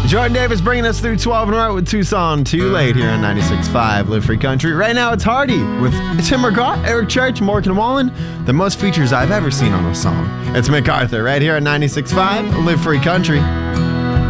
Jordan Davis bringing us through 12 in a row with Tucson Too Late here on 96.5 Live Free Country. Right now it's Hardy with Tim McGraw, Eric Church, Morgan Wallen. The most features I've ever seen on a song. It's MacArthur right here on 96.5 Live Free Country.